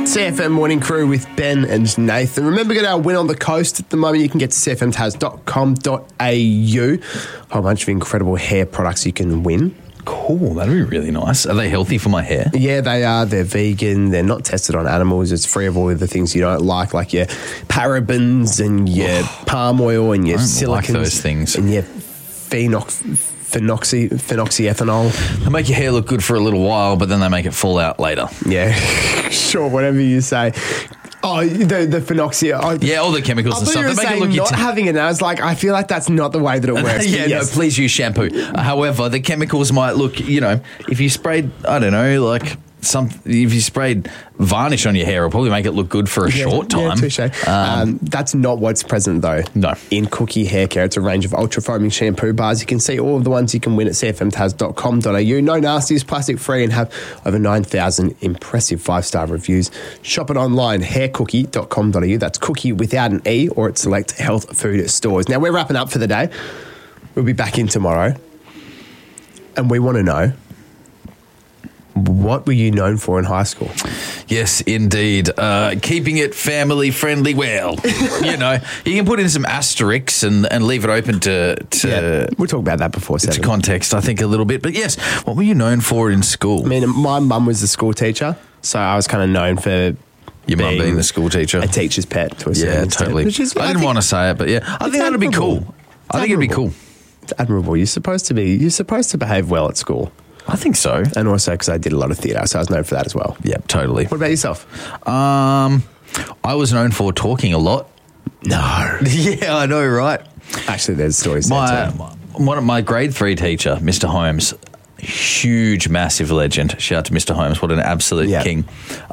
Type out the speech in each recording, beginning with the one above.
CFM Morning Crew with Ben and Nathan. Remember, get our win on the coast at the moment. You can get to cfmtas.com.au. A whole bunch of incredible hair products you can win. Cool, that'd be really nice. Are they healthy for my hair? Yeah, they are. They're vegan. They're not tested on animals. It's free of all of the things you don't like your parabens and your palm oil and your silicons. Like those things. And your phenoxyethanol. They make your hair look good for a little while, but then they make it fall out later. Yeah, sure, whatever you say. Oh, the phenoxy. Yeah, all the chemicals and stuff. They make it look not having it. And I was like, I feel like that's not the way that it works. No, please use shampoo. However, the chemicals might look, if you sprayed, I don't know, like if you sprayed varnish on your hair, it'll probably make it look good for a short time. Yeah, touche. That's not what's present, though. No. In Cookie Hair Care, it's a range of ultra-foaming shampoo bars. You can see all of the ones you can win at cfmtas.com.au. No nasties, plastic-free, and have over 9,000 impressive 5-star reviews. Shop it online, haircookie.com.au. That's cookie without an E, or at select health food stores. Now, we're wrapping up for the day. We'll be back in tomorrow. And we want to know, what were you known for in high school? Yes, indeed. Keeping it family friendly. Well, you can put in some asterisks and leave it open to we'll talk about that before 7. To context, I think, a little bit. But yes, what were you known for in school? I mean, my mum was a school teacher, so I was kind of known for your mum being the school teacher, a teacher's pet to a certain extent. Totally. I didn't want to say it, but I think that'd be cool. I think it'd be cool. It's admirable. You're supposed to behave well at school. I think so. And also because I did a lot of theatre, so I was known for that as well. Yeah, totally. What about yourself? I was known for talking a lot. No. Yeah, I know, right? Actually, there's stories there too. One of my grade 3 teacher, Mr. Holmes, huge, massive legend. Shout out to Mr. Holmes. What an absolute king.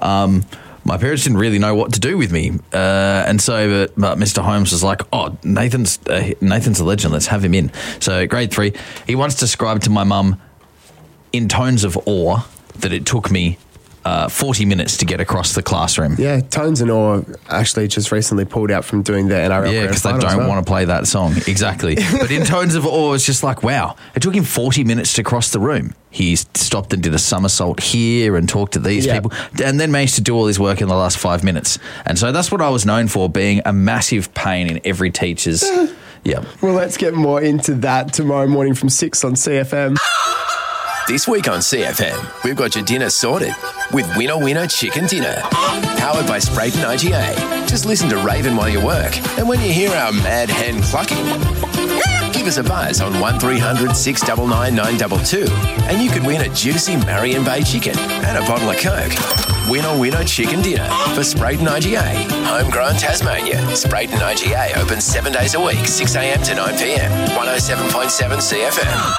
My parents didn't really know what to do with me. But Mr. Holmes was like, oh, Nathan's a legend. Let's have him in. So grade 3, he once described to my mum in tones of awe that it took me 40 minutes to get across the classroom. Yeah, tones and awe actually just recently pulled out from doing the NRL. Yeah, because they don't want to play that song. Exactly. But in tones of awe, it's just like, wow, it took him 40 minutes to cross the room. He stopped and did a somersault here and talked to these people and then managed to do all his work in the last 5 minutes. And so that's what I was known for, being a massive pain in every teacher's... Yeah. Well, let's get more into that tomorrow morning from 6 on CFM. This week on CFM, we've got your dinner sorted with Winner Winner Chicken Dinner. Powered by Sprayton IGA. Just listen to Raven while you work. And when you hear our mad hen clucking, give us a buzz on 1300 699 922 and you could win a juicy Marion Bay chicken and a bottle of Coke. Winner Winner Chicken Dinner for Sprayton IGA. Homegrown Tasmania. Sprayton IGA opens 7 days a week, 6 a.m. to 9 p.m. 107.7 CFM.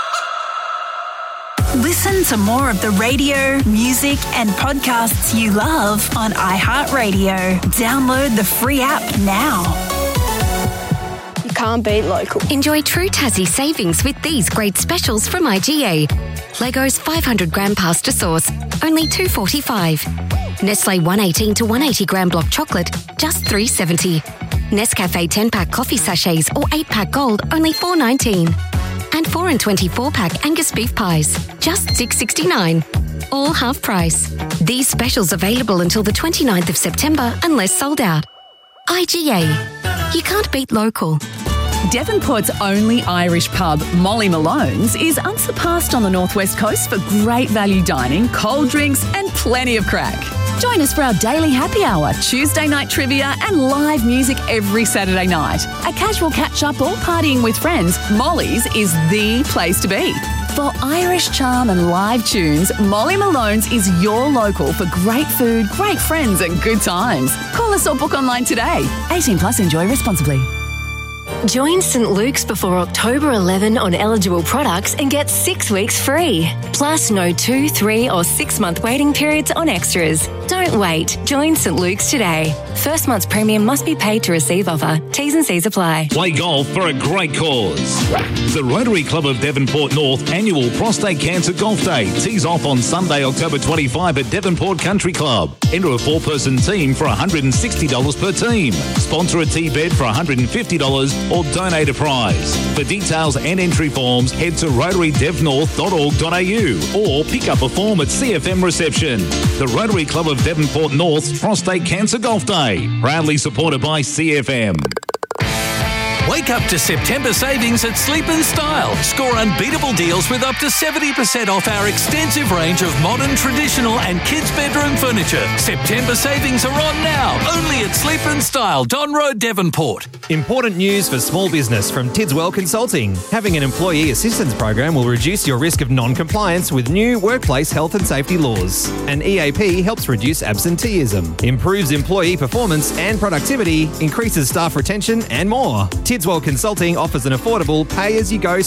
Listen to more of the radio, music, and podcasts you love on iHeartRadio. Download the free app now. You can't beat local. Enjoy true Tassie savings with these great specials from IGA. Leggo's 500 gram pasta sauce, only $2.45. Nestle 118 to 180 gram block chocolate, just $3.70. Nescafe 10-pack coffee sachets or 8-pack gold, only $4.19. And 4 and 24-pack Angus beef pies, just $6.69. All half price. These specials available until the 29th of September unless sold out. IGA. You can't beat local. Devonport's only Irish pub, Molly Malone's, is unsurpassed on the northwest coast for great value dining, cold drinks and plenty of crack. Join us for our daily happy hour, Tuesday night trivia and live music every Saturday night. A casual catch-up or partying with friends, Molly's is the place to be. For Irish charm and live tunes, Molly Malone's is your local for great food, great friends and good times. Call us or book online today. 18 plus, enjoy responsibly. Join St. Luke's before October 11 on eligible products and get 6 weeks free. Plus no 2, 3 or 6 month waiting periods on extras. Don't wait. Join St. Luke's today. First month's premium must be paid to receive offer. T's and C's apply. Play golf for a great cause. The Rotary Club of Devonport North annual Prostate Cancer Golf Day tees off on Sunday, October 25 at Devonport Country Club. Enter a 4-person team for $160 per team. Sponsor a tee bed for $150 or donate a prize. For details and entry forms, head to rotarydevnorth.org.au or pick up a form at CFM reception. The Rotary Club of Devonport North's Prostate Cancer Golf Day, proudly supported by CFM. Wake up to September savings at Sleep & Style. Score unbeatable deals with up to 70% off our extensive range of modern, traditional and kids' bedroom furniture. September savings are on now, only at Sleep & Style, Don Road, Devonport. Important news for small business from Tidswell Consulting. Having an employee assistance program will reduce your risk of non-compliance with new workplace health and safety laws. An EAP helps reduce absenteeism, improves employee performance and productivity, increases staff retention and more. Tidswell Consulting offers an affordable pay-as-you-go